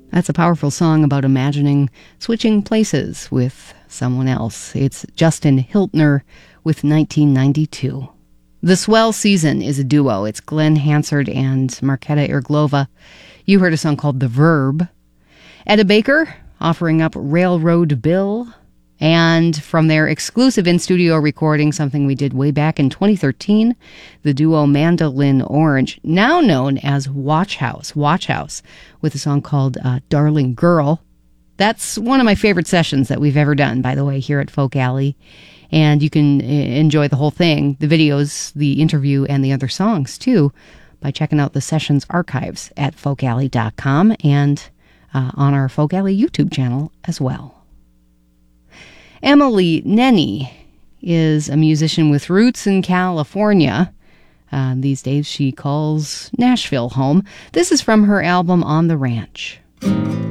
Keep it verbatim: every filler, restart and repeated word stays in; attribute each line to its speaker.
Speaker 1: That's a powerful song about imagining switching places with someone else. It's Justin Hiltner with nineteen ninety-two. The Swell Season is a duo. It's Glenn Hansard and Marketa Irglova. You heard a song called The Verb. Etta Baker offering up Railroad Bill. And from their exclusive in-studio recording, something we did way back in twenty thirteen, the duo Mandolin Orange, now known as Watch House, Watch House, with a song called uh, Darling Girl. That's one of my favorite sessions that we've ever done, by the way, here at Folk Alley. And you can uh, enjoy the whole thing, the videos, the interview, and the other songs, too, by checking out the sessions archives at folk alley dot com and uh, on our Folk Alley YouTube channel as well. Emily Nenny is a musician with roots in California. Uh, these days she calls Nashville home. This is from her album On the Ranch.